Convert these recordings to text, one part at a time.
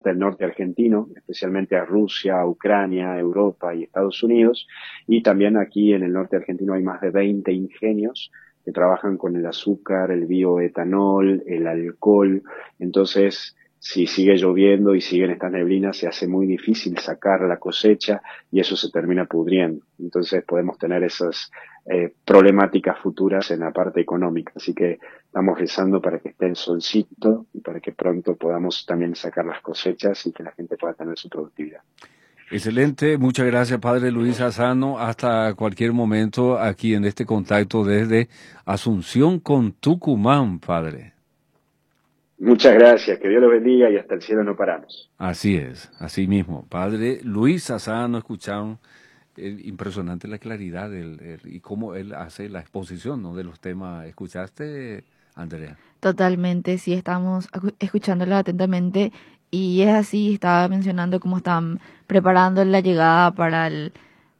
parte del norte argentino, especialmente a Rusia, Ucrania, Europa y Estados Unidos. Y también aquí en el norte argentino hay más de 20 ingenios que trabajan con el azúcar, el bioetanol, el alcohol. Entonces, si sigue lloviendo y siguen estas neblinas, se hace muy difícil sacar la cosecha y eso se termina pudriendo. Entonces podemos tener esas problemáticas futuras en la parte económica. Así que estamos rezando para que esté el solcito y para que pronto podamos también sacar las cosechas y que la gente pueda tener su productividad. Excelente, muchas gracias, Padre Luis Asano. Hasta cualquier momento aquí en este contacto desde Asunción con Tucumán, Padre. Muchas gracias, que Dios los bendiga y hasta el cielo no paramos. Así es, así mismo. Padre Luis Asano, escucharon impresionante la claridad y cómo él hace la exposición, ¿no?, de los temas. ¿Escuchaste, Andrea? Totalmente, sí, estamos escuchándolo atentamente y es así, estaba mencionando cómo están preparando la llegada para el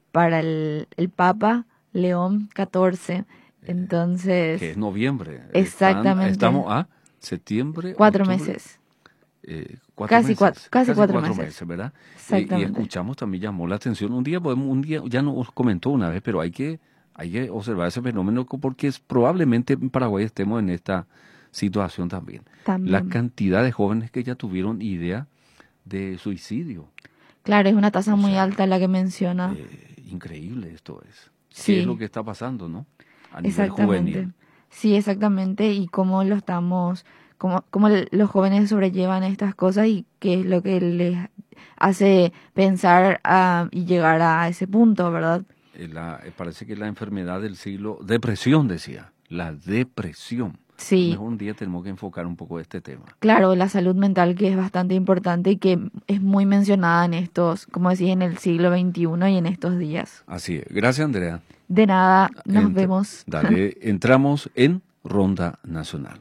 Papa León XIV, entonces... Que es noviembre. Exactamente. Estamos a septiembre, 4 octubre, meses. Casi cuatro meses. meses, ¿verdad? Exactamente. Y escuchamos, también llamó la atención. Un día, ya nos comentó una vez, pero hay que observar ese fenómeno porque probablemente en Paraguay estemos en esta situación también. La cantidad de jóvenes que ya tuvieron idea de suicidio. Claro, es una tasa muy alta la que menciona. Increíble esto es. Sí. ¿Qué es lo que está pasando, no? A nivel Exactamente. juvenil. Sí, exactamente. Y cómo lo estamos, cómo los jóvenes sobrellevan estas cosas y qué es lo que les hace pensar y llegar a ese punto, ¿verdad? Parece que la enfermedad del siglo, depresión decía, la depresión. Sí. Mejor un día tenemos que enfocar un poco este tema. Claro, la salud mental, que es bastante importante y que es muy mencionada en estos, como decís, en el siglo XXI y en estos días. Así es. Gracias, Andrea. De nada, nos vemos. Dale, entramos en Ronda Nacional.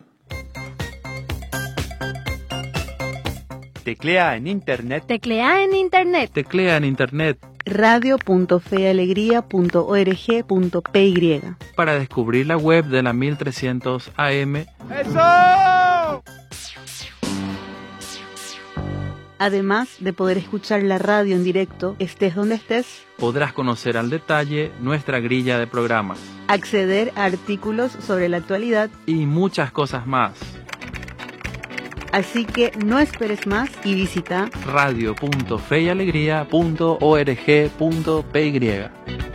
Teclea en internet. Teclea en internet. Teclea en internet. radio.fealegría.org.py Para descubrir la web de la 1300 AM. ¡Eso! Además de poder escuchar la radio en directo, estés donde estés, podrás conocer al detalle nuestra grilla de programas, acceder a artículos sobre la actualidad y muchas cosas más. Así que no esperes más y visita radio.feyalegría.org.py.